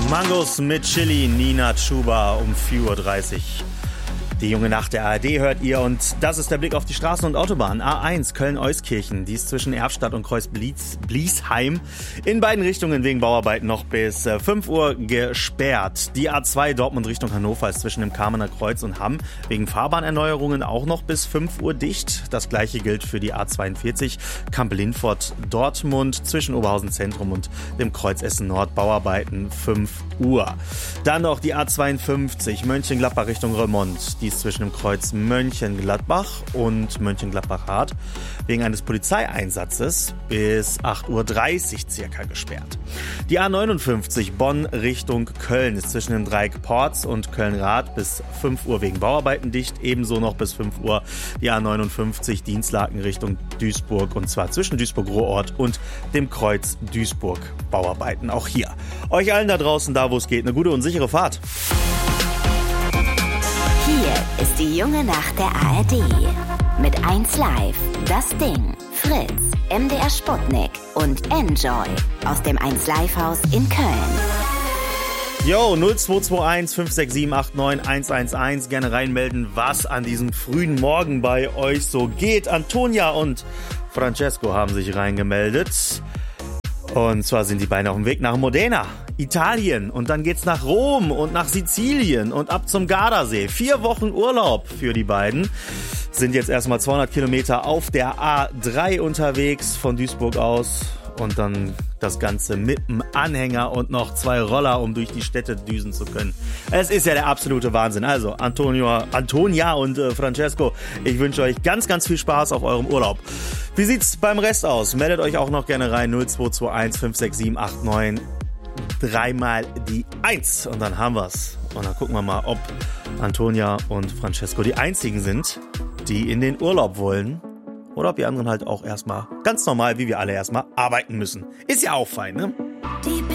Mangos mit Chili, Nina Chuba um 4:30 Uhr. Die junge Nacht der ARD hört ihr und das ist der Blick auf die Straßen und Autobahnen. A1 Köln-Euskirchen, die ist zwischen Erftstadt und Kreuz-Bliesheim in beiden Richtungen wegen Bauarbeiten noch bis 5 Uhr gesperrt. Die A2 Dortmund Richtung Hannover ist zwischen dem Kamener Kreuz und Hamm wegen Fahrbahnerneuerungen auch noch bis 5 Uhr dicht. Das gleiche gilt für die A42 Kamp-Lindfort Dortmund zwischen Oberhausen Zentrum und dem Kreuz Essen Nord Bauarbeiten 5 Uhr. Dann noch die A52 Mönchengladbach Richtung Remont. Die ist zwischen dem Kreuz Mönchengladbach und Mönchengladbach-Hart wegen eines Polizeieinsatzes bis 8:30 Uhr circa gesperrt. Die A59 Bonn Richtung Köln ist zwischen dem Dreieck Porz und Köln-Rath bis 5 Uhr wegen Bauarbeiten dicht. Ebenso noch bis 5 Uhr die A59 Dienstlaken Richtung Duisburg und zwar zwischen Duisburg-Ruhrort und dem Kreuz Duisburg Bauarbeiten. Auch hier. Euch allen da draußen, da wo es geht, eine gute und sichere Fahrt. Hier ist die junge Nacht der ARD. Mit 1 Live, Das Ding, Fritz, MDR Sputnik und Enjoy aus dem 1 Live Haus in Köln. Jo, 0221 567 89 111. Gerne reinmelden, was an diesem frühen Morgen bei euch so geht. Antonia und Francesco haben sich reingemeldet. Und zwar sind die beiden auf dem Weg nach Modena, Italien. Und dann geht's nach Rom und nach Sizilien und ab zum Gardasee. 4 Wochen Urlaub für die beiden. Sind jetzt erstmal 200 Kilometer auf der A3 unterwegs von Duisburg aus. Und dann das Ganze mit dem Anhänger und noch 2 Roller, um durch die Städte düsen zu können. Es ist ja der absolute Wahnsinn. Also Antonia und Francesco, ich wünsche euch ganz, ganz viel Spaß auf eurem Urlaub. Wie sieht's beim Rest aus? Meldet euch auch noch gerne rein. 0221 567 89 3 die 1 und dann haben wir's. Und dann gucken wir mal, ob Antonia und Francesco die einzigen sind, die in den Urlaub wollen. Oder ob die anderen halt auch erstmal ganz normal, wie wir alle erstmal arbeiten müssen. Ist ja auch fein, ne?